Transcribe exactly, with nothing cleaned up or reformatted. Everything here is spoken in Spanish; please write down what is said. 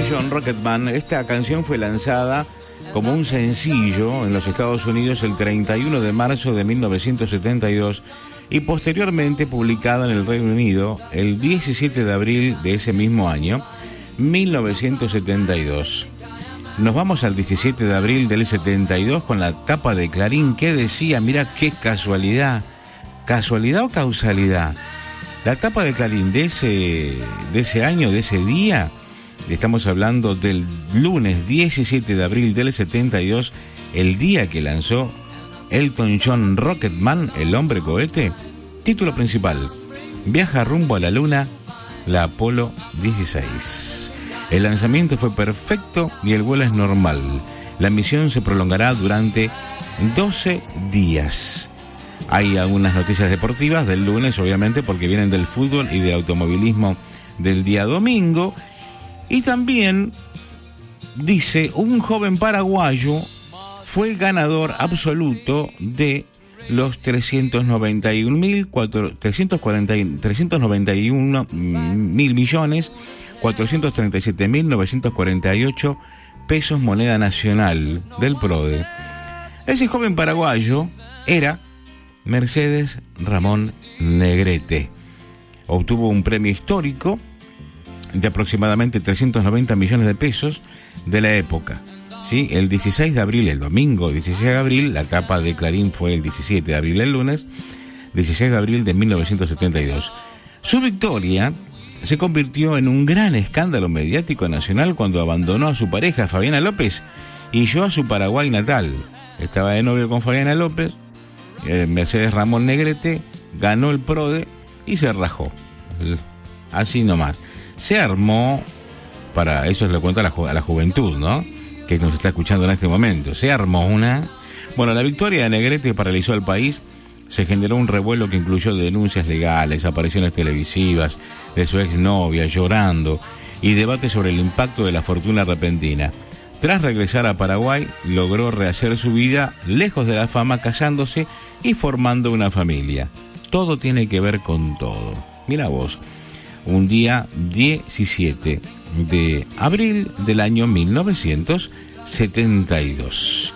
John, Rocketman. Esta canción fue lanzada como un sencillo en los Estados Unidos el treinta y uno de marzo de mil novecientos setenta y dos y posteriormente publicada en el Reino Unido el diecisiete de abril de ese mismo año, mil novecientos setenta y dos. Nos vamos al diecisiete de abril del setenta y dos con la tapa de Clarín que decía, mira qué casualidad, casualidad o causalidad. La tapa de Clarín de ese, de ese año, de ese día, estamos hablando del lunes diecisiete de abril del setenta y dos, el día que lanzó Elton John Rocketman, el hombre cohete. Título principal: viaja rumbo a la luna, la Apolo dieciséis. El lanzamiento fue perfecto y el vuelo es normal. La misión se prolongará durante doce días. Hay algunas noticias deportivas del lunes, obviamente, porque vienen del fútbol y del automovilismo del día domingo. Y también dice, un joven paraguayo fue ganador absoluto de los trescientos noventa y uno mil millones cuatrocientos treinta y siete mil novecientos cuarenta y ocho pesos moneda nacional del PRODE. Ese joven paraguayo era Mercedes Ramón Negrete. Obtuvo un premio histórico de aproximadamente trescientos noventa millones de pesos de la época. ¿Sí? El dieciséis de abril, el domingo dieciséis de abril, la tapa de Clarín fue el diecisiete de abril, el lunes, dieciséis de abril de mil novecientos setenta y dos. Su victoria se convirtió en un gran escándalo mediático nacional cuando abandonó a su pareja, Fabiana López, y huyó a su Paraguay natal. Estaba de novio con Fabiana López, eh, Mercedes Ramón Negrete ganó el PRODE y se rajó. Así nomás. Se armó, para eso se lo cuento a la, ju- a la juventud, ¿no?, que nos está escuchando en este momento. Se armó una... Bueno, la victoria de Negrete paralizó al país. Se generó un revuelo que incluyó denuncias legales, apariciones televisivas de su exnovia llorando y debate sobre el impacto de la fortuna repentina. Tras regresar a Paraguay, logró rehacer su vida lejos de la fama, casándose y formando una familia. Todo tiene que ver con todo. Mira vos, un día diecisiete de abril del año mil novecientos setenta y dos.